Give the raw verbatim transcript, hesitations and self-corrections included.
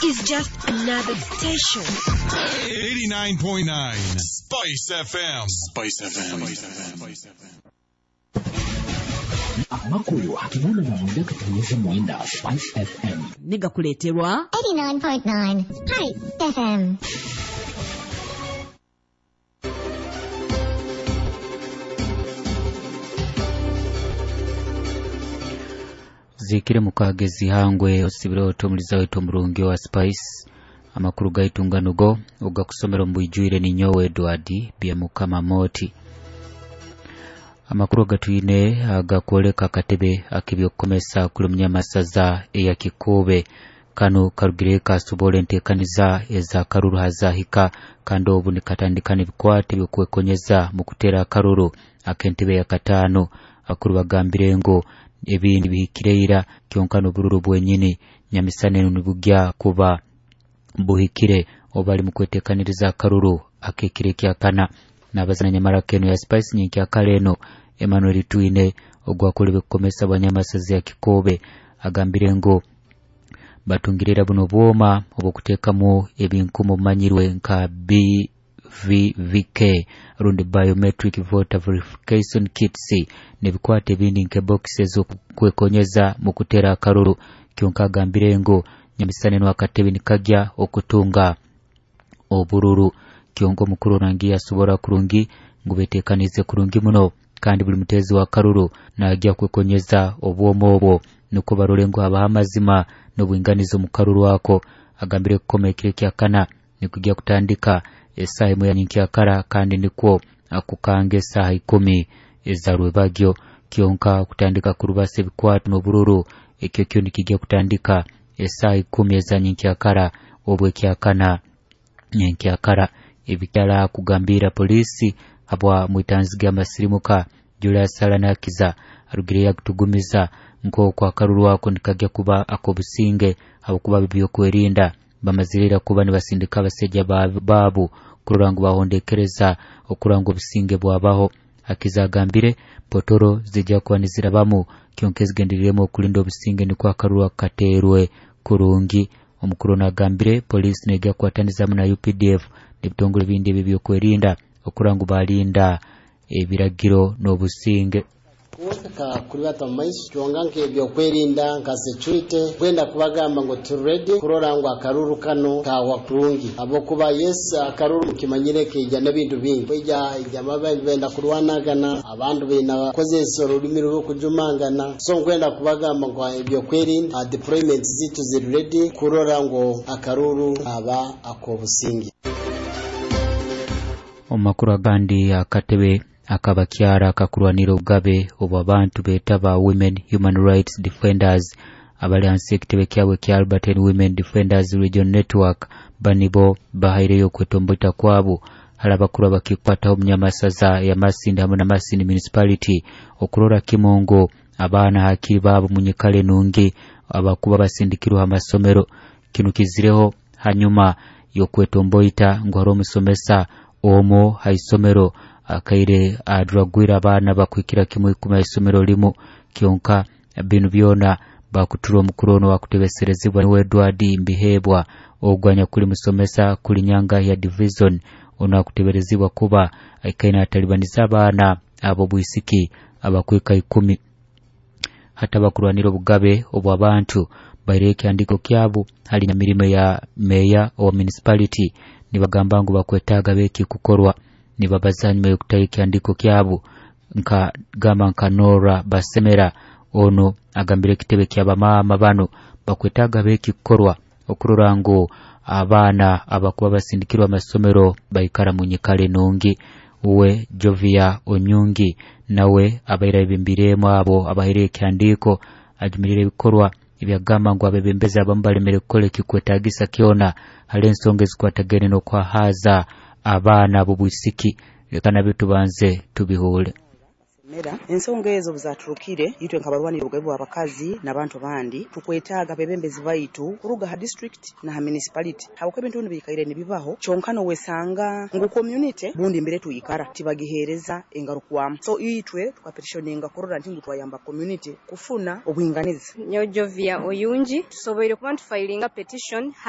is just another station. eighty-nine point nine Spice F M. Spice F M. Spice F M. Amakulu hakinana na mwenda katanyesha mwenda Spice F M. Niga kuletewa eighty-nine point nine Spice F M. Zikire mukagezi hangwe osibiro otomuliza wetu murungi wa Spice amakuru gayitunganugo uga kusomero mbuyjuire ni nyowe Edward bya mukama moti amakuru gatuine agakoleka katebe akibyo komesa kulumya masaza eya kikobe kanu karugireka subole ntekaniza eza karuru hazahika kando obu nikatandikana bikwate byokwekonyeza mukutera karuru akentebe ya katano akuru bagambirengo ebindi bihikireira kyonkano bururu bwenyini nyamisane nubugya kuba buhikire obali mukwetekaniriza karuru akekire kya kana nabazana nyamara keno ya Spice nyinki akaleno Emmanuel Tuine ogwakole bekomesa banyamasazi ya kikobe agambirengo batungirira buno bwoma obukutekamu ebinkumo manyirwe nka B V V K rundi biometric voter verification kits nebikwate bindi nke boxes zo kwekonyeza mukutera karuru kyonka gambirengo nyamisane no akatebe nikajya okutunga obururu kyongo mukuru rangi asubora kurungi ngubetekanize kurungi muno kandi buli mutezi wa karuru najya kwekonyeza obwomo obwo nuko barolengo abahamazima no bwinganizo mu karuru wako agambire kukomekire kyakana nikujya kutandika esaha mu yaninki akara kandi nikwo akukange saha ikumi ezarwe bagyo kyonka kutandika kurubase bikwatu no bururu ekyo kyo nikijya kutandika esaha ikumi ezanyinki akara obwe kyakana nyenki akara ebikala kugambira polisi abwa muitanzige amasirimuka Julius Salanakiza arugire yakutugumiza nko kwa karuru wako nikajya kuba akobusinge abukuba bibyo kwerinda bamazirira kuba nibasindika abaseja babu kurango bahondekereza okurango businge bwabaho akizagambire potoro zijya kwanizira bamu kyonkezi gendiremo kulindo businge ni kwa karuru katerwe kurungi omukuru nagambire police nejya kwataniza mu na U P D F nibitongole bindi bibyo kwerinda okurango balinda ebiragiro no businge kuweka kuri batamaishi kyonganke byo kwerinda nka security kwenda kubagamba ngo to ready kurorangwa akaruru kano ka wakurungi abo kuba yes akaruru kimanyireke ijya n'ibintu bingi kwijya ijya mabandi benda kurwanagana abantu bina kozesa ururimi rwo kujumangana so kwenda kubagamba ngo ibyo kwerinda deployment zitu ziri ready kurorango akaruru aba akobusingi omakuru agandi akatebe akabakyara akakurwanira ugabe obo abantu betaba Women Human Rights Defenders abali ansekitebe kyabwe kya Albert and Women Defenders Region Network banibo bahaireyo kwetombota kwabo halabakuru bakikwata omnyamasaza ya Masindi hamwe na Masindi Municipality okurora kimongo abana hakiri babo munyikale nungi abakuba basindikirwa amasomero kinu kizireho hanyuma yo kwetomboita ngo haro musomesa omo haisomero akaire adragwira abana bakwikira kimwe kuma isomero limo kyonka binu byona bakuturo mukurono wakutebeserezibwa ni Edward Mbihebwa ogwanya kuli musomesa kuli nyanga ya division ona kuteberezibwa kuba akaina atalibaniza abana abo bwisiki abakwika ikumi hata bakurwanira bugabe obwa abantu baireke andiko kyabo hali na mirimo ya meya o municipality nibagamba ngo bakwetaga beki kukorwa nibabazanywe yokutayike andiko kyabo nka gama nkanora basemera ono agambire kitebe kyaba mama bano bakwetaga beki kukorwa okururango abana abakuba basindikirwa amasomero bayikara munyikale nungi uwe Jovia Onyungi nawe abaira bimbiremo abo abahere kyandiko ajumirire bikorwa ibyagamba ngo abebembeza abambale mere kole kikwetagisa kiona halensonge zikwatagene no kwa haza abana bubusiki lekana bitu banze tubihule mera ensonga ezo buzaturukire yitwe nkabarwanira ubugabo abakazi nabantu bandi tukwetaga bebembezi baitu kuruga ha district na ha municipality habo kwebintu bino bikaire nibibaho chonkano wesanga ngo community bundi mbere tuyikara tibagihereza engarukwa so yitwe tukapetitioninga kurura ntingu twayamba community kufuna obwinganizi Nyojovia Oyunji tusoboire kuba tufilinga petition